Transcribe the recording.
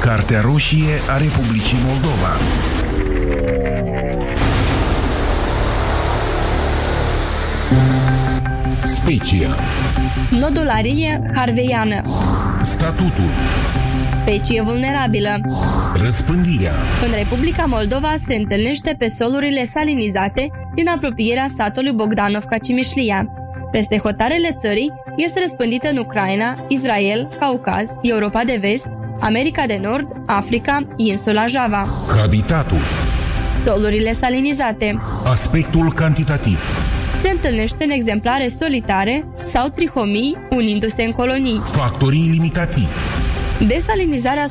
Cartea roșie a Republicii Moldova. Specie. Nodularie harveiană. Statutul. Specie vulnerabilă. Răspândirea. În Republica Moldova se întâlnește pe solurile salinizate din apropierea satului Bogdanovka-Cimișlia. Peste hotarele țării este răspândită în Ucraina, Israel, Caucaz, Europa de Vest, America de Nord, Africa, insula Java. Habitatul. Solurile salinizate. Aspectul cantitativ. Se întâlnește în exemplare solitare sau trihomii unindu-se în colonii. Factorii limitativi. Desalinizarea